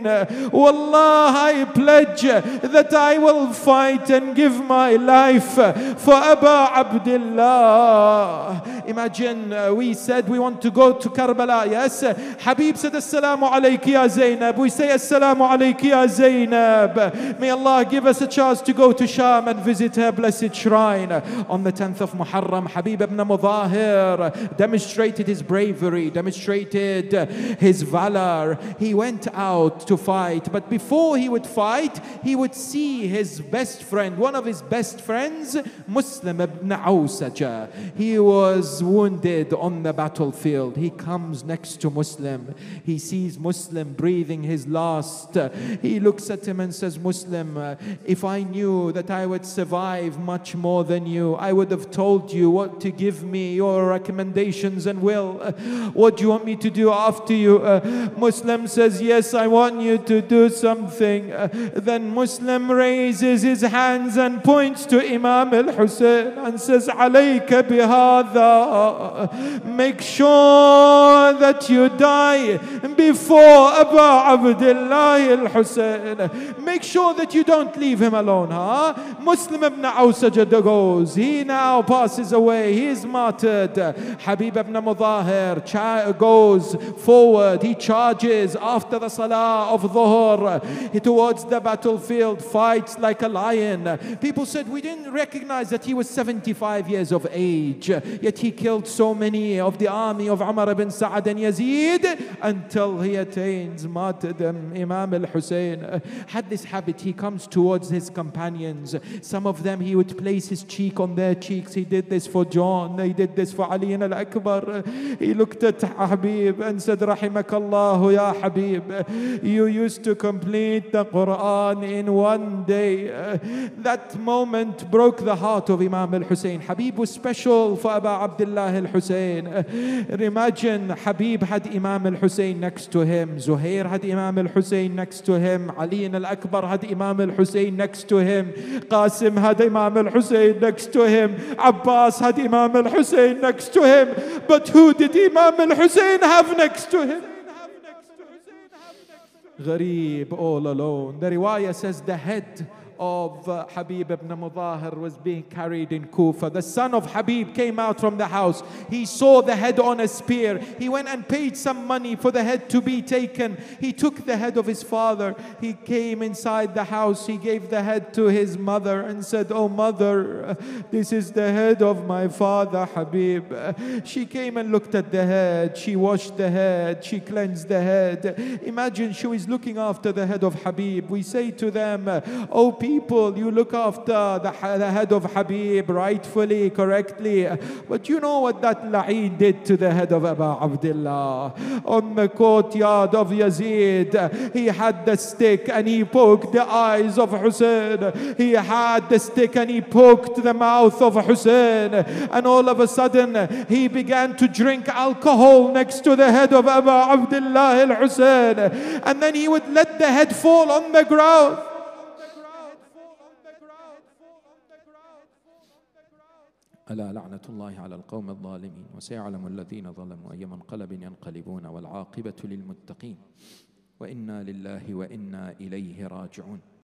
Wallah, I pledge that I will fight and give my life for Aba Abdullah. Imagine we said we want to go to Karbala. Yes, Habib said Assalamu alayki ya Zainab. We say Assalamu alayki ya Zainab. May Allah give us a chance to go to Sham and visit her blessed shrine. On the 10th of Muharram, Habib ibn Mudahir demonstrated his bravery, demonstrated his valor. He went out to fight, but before he would fight, he would see his best friend, one of his best friends, Muslim ibn Awsaja. He was wounded on the battlefield. He comes next to Muslim. He sees Muslim breathing his last. He looks at him and says, Muslim, if I knew that I would survive much more than you, I would have told you what to give me, your recommendations and will. What do you want me to do after you? Muslim says, yes, I want you to do something. Then Muslim raises his hands and points to Imam al-Hussein and says, alayka bihadha. Make sure that you die before Aba Abdullah al-Hussein. Make sure that you don't leave him alone. Muslim ibn Awsaja goes. He now passes away. He is martyred. Habib ibn Mudahir goes forward. He charges after the Salah of Dhuhr towards the battlefield, fights like a lion. People said, we didn't recognize that he was 75 years of age, yet he killed so many of the army of Umar ibn Sa'ad and Yazid until he attains martyrdom. Imam al-Hussein had this habit. He comes towards his companions. Some of them, he would place his cheek on their cheeks. He did this for John. He did this for Ali al-Akbar. He looked at Habib and said, Rahimakallahu ya Habib, you used to complete the Quran in one day. That moment broke the heart of Imam al-Hussein. Habib was special for Aba Abdullah al-Hussein. Imagine Habib had Imam al-Hussein next to him. Zuhair had Imam al-Hussein next to him. Ali al-Akbar had Imam al-Hussein next to him. Qasim had Imam al-Hussein next to him. Abbas had Imam al-Hussein next to him. But who did Imam al-Hussein have next to him? Gharib, all alone. The riwayah says the head of Habib ibn Mudahir was being carried in Kufa. The son of Habib came out from the house. He saw the head on a spear. He went and paid some money for the head to be taken. He took the head of his father. He came inside the house. He gave the head to his mother and said, oh mother, this is the head of my father Habib. She came and looked at the head. She washed the head. She cleansed the head. Imagine she was looking after the head of Habib. We say to them, oh people, you look after the head of Habib rightfully, correctly. But you know what that la'een did to the head of Aba Abdullah? On the courtyard of Yazid, he had the stick and he poked the eyes of Hussein. He had the stick and he poked the mouth of Hussein. And all of a sudden, he began to drink alcohol next to the head of Aba Abdullah al-Hussein. And then he would let the head fall on the ground. ألا لعنة الله على القوم الظالمين وسيعلم الذين ظلموا أي منقلب ينقلبون والعاقبة للمتقين وإنا لله وإنا إليه راجعون.